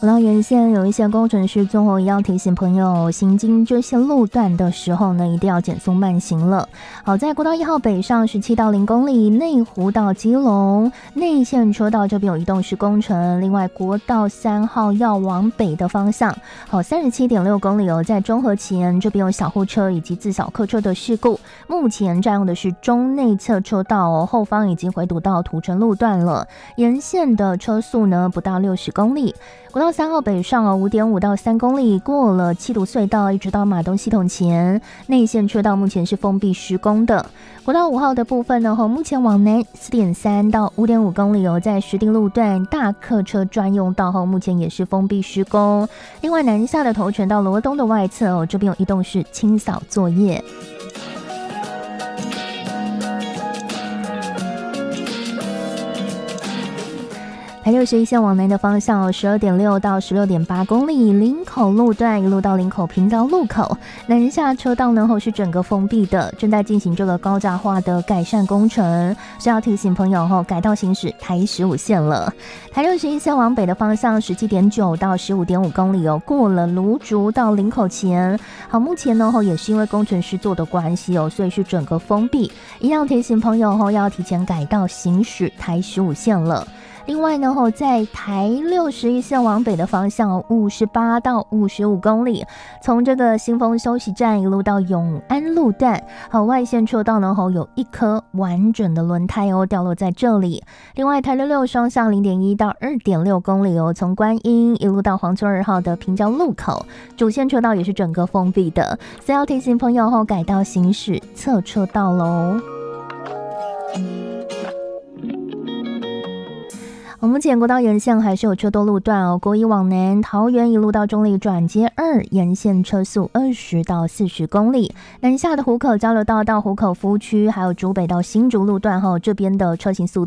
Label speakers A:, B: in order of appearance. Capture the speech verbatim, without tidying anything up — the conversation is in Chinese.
A: 国道沿线有一些工程师最后也要提醒朋友，行经这些路段的时候呢，一定要减速慢行了。好，在国道一号北上十七到零公里，内湖到基隆内线车道这边有移动式工程。另外，国道三号要往北的方向，好，三十七点六公里哦，在中和前这边有小货车以及自小客车的事故，目前占用的是中内侧车道哦，后方已经回堵到土城路段了，沿线的车速呢不到六十公里。国道三号北上哦，五点五到三公里，过了七堵隧道，一直到马东系统前，内线车道目前是封闭施工的。国道五号的部分呢，目前往南四点三到五点五公里哦，在石碇路段大客车专用道后，目前也是封闭施工。另外南下的头城到罗东的外侧哦，这边有移动式清扫作业。台六十一线往南的方向，十二点六到十六点八公里，林口路段一路到林口平交路口，南下车道呢后是整个封闭的，正在进行这个高架化的改善工程，是要提醒朋友后改道行驶台十五线了。台六十一线往北的方向，十七点九到十五点五公里哦，过了芦竹到林口前，好，目前呢后也是因为工程师做的关系哦，所以是整个封闭，一样提醒朋友后要提前改道行驶台十五线了。另外呢，在台六十一线往北的方向，五十八到五十五公里，从这个新丰休息站一路到永安路段，好，外线车道呢有一颗完整的轮胎哦掉落在这里。另外，台六六双向零点一到二点六公里哦，从观音一路到黄村二号的平交路口，主线车道也是整个封闭的，所以要提醒朋友后改道行驶侧车道喽。我们目前国道沿线还是有车多路段哦，国一往南，桃园一路到中立转接二，沿线车速二十到四十公里。南下的湖口交流道到湖口服务区，还有竹北到新竹路段后，这边的车行速